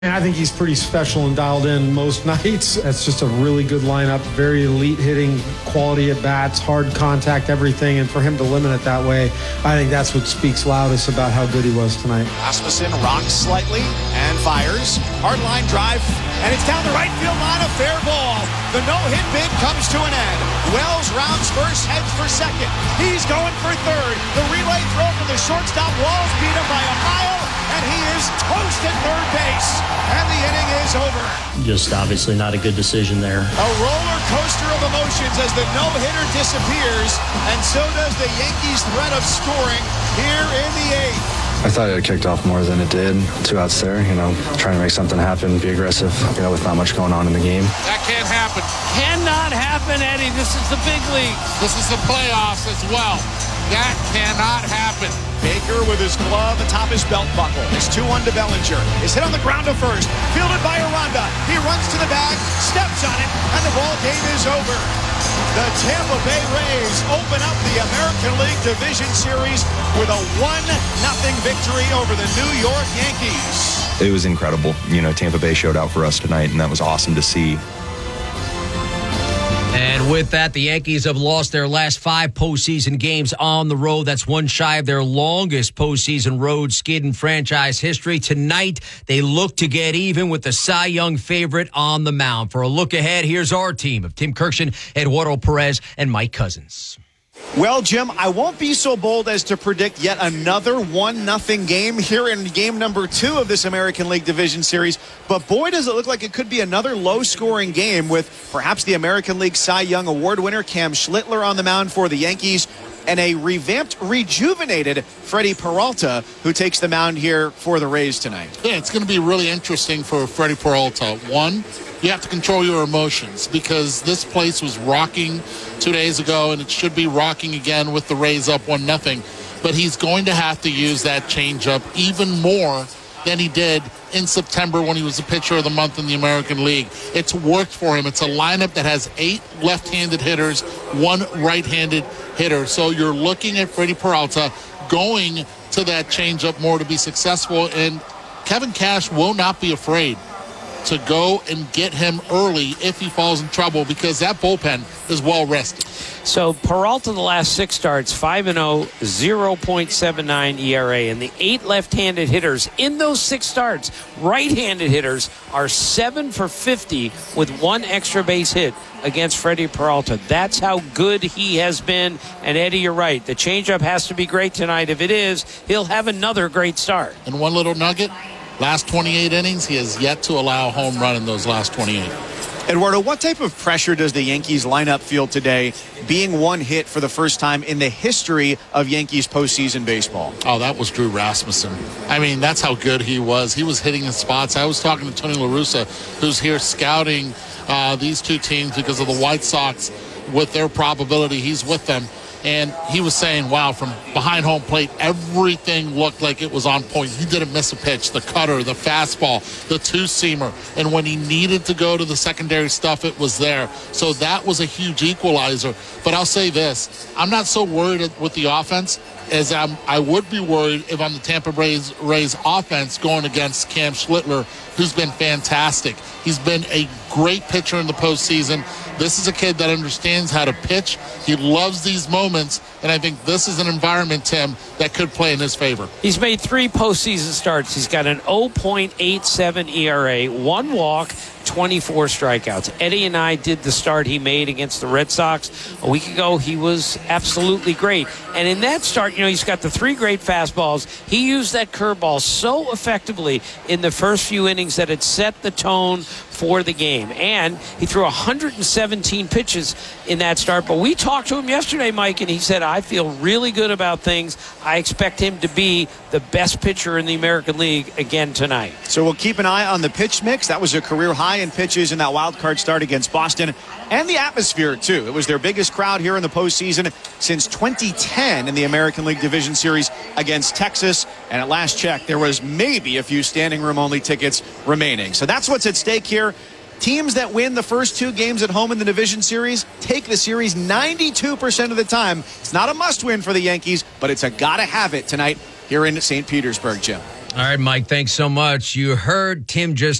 And I think he's pretty special and dialed in most nights. That's just a really good lineup, very elite hitting, quality at bats, hard contact, everything. And for him to limit it that way, I think that's what speaks loudest about how good he was tonight. Rasmussen rocks slightly and fires. Hard line drive, and it's down the right field line, a fair ball. The no-hit bid comes to an end. Wells rounds first, heads for second. He's going for third. The relay throw from the shortstop. Walls beat him by a mile, and he is toast at third base. And the inning is over. Just obviously not a good decision there. A roller coaster of emotions as the no-hitter disappears, and so does the Yankees' threat of scoring here in the eighth. I thought it had kicked off more than it did. 2 outs there, trying to make something happen, be aggressive, with not much going on in the game. That can't happen. Cannot happen, Eddie. This is the big league. This is the playoffs as well. That cannot happen. Baker with his glove atop his belt buckle. It's 2-1 to Bellinger. Is hit on the ground to first. Fielded by Aranda. He runs to the bag, steps on it, and the ball game is over. The Tampa Bay Rays open up the American League Division Series with a 1-0 victory over the New York Yankees. It was incredible. Tampa Bay showed out for us tonight, and that was awesome to see. And with that, the Yankees have lost their last 5 postseason games on the road. That's one shy of their longest postseason road skid in franchise history. Tonight, they look to get even with the Cy Young favorite on the mound. For a look ahead, here's our team of Tim Kirkshin, Eduardo Perez, and Mike Cousins. Well, Jim, I won't be so bold as to predict yet another 1-0 game here in game number 2 of this American League Division Series. But boy, does it look like it could be another low-scoring game with perhaps the American League Cy Young Award winner Cam Schlittler on the mound for the Yankees and a revamped, rejuvenated Freddie Peralta who takes the mound here for the Rays tonight. Yeah, it's going to be really interesting for Freddie Peralta. One, you have to control your emotions because this place was rocking 2 days ago, and it should be rocking again with the Rays up 1-0. But he's going to have to use that changeup even more than he did in September when he was the pitcher of the month in the American League. It's worked for him. It's a lineup that has 8 left-handed hitters, 1 right-handed hitter. So you're looking at Freddie Peralta going to that changeup more to be successful, and Kevin Cash will not be afraid to go and get him early if he falls in trouble because that bullpen is well rested. So Peralta, the last 6 starts, 5-0, 0.79 ERA. And the 8 left-handed hitters in those 6 starts, right-handed hitters, are 7 for 50 with 1 extra base hit against Freddie Peralta. That's how good he has been. And Eddie, you're right. The changeup has to be great tonight. If it is, he'll have another great start. And one little nugget. Last 28 innings, he has yet to allow a home run in those last 28. Eduardo, what type of pressure does the Yankees lineup feel today, being 1 hit for the first time in the history of Yankees postseason baseball? Oh, that was Drew Rasmussen. I mean, that's how good he was. He was hitting in spots. I was talking to Tony La Russa, who's here scouting these 2 teams because of the White Sox with their probability. He's with them. And he was saying, wow, from behind home plate, everything looked like it was on point. He didn't miss a pitch, the cutter, the fastball, the 2-seamer. And when he needed to go to the secondary stuff, it was there. So that was a huge equalizer. But I'll say this, I'm not so worried with the offense as I would be worried if I'm the Tampa Rays offense going against Cam Schlittler, who's been fantastic. He's been a great pitcher in the postseason. This is a kid that understands how to pitch. He loves these moments, and I think this is an environment, Tim, that could play in his favor. He's made 3 postseason starts. He's got an 0.87 ERA, 1 walk, 24 strikeouts. Eddie and I did the start he made against the Red Sox a week ago. He was absolutely great. And in that start, he's got the 3 great fastballs. He used that curveball so effectively in the first few innings that it set the tone for the game. And he threw 117 pitches in that start. But we talked to him yesterday, Mike, and he said, I feel really good about things. I expect him to be the best pitcher in the American League again tonight. So we'll keep an eye on the pitch mix. That was a career high in pitches in that wild card start against Boston. And the atmosphere, too. It was their biggest crowd here in the postseason since 2010 in the American League Division Series against Texas. And at last check, there was maybe a few standing room only tickets remaining. So that's what's at stake here. Teams that win the first 2 games at home in the Division Series take the series 92% of the time. It's not a must-win for the Yankees, but it's a gotta-have-it tonight here in St. Petersburg, Jim. All right, Mike, thanks so much. You heard Tim just